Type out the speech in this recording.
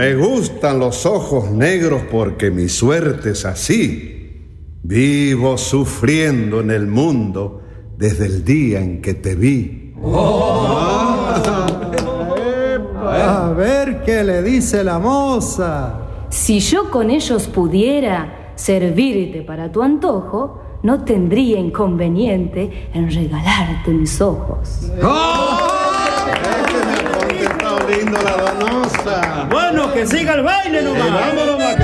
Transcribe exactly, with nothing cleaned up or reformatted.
Me gustan los ojos negros porque mi suerte es así. Vivo sufriendo en el mundo desde el día en que te vi. Oh. A ver qué le dice la moza. Si yo con ellos pudiera servirte para tu antojo, no tendría inconveniente en regalarte mis ojos. ¡Oh! Este me ha contestado lindo la donosa. Bueno, que siga el baile nomás. Sí, vámonos.